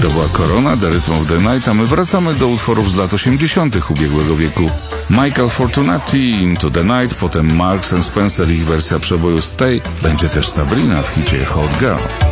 To była Corona, The Rhythm of the Night, a my wracamy do utworów z lat 80. ubiegłego wieku. Michael Fortunati, Into the Night, potem Marks & Spencer, ich wersja przeboju Stay, będzie też Sabrina w hicie Hot Girl.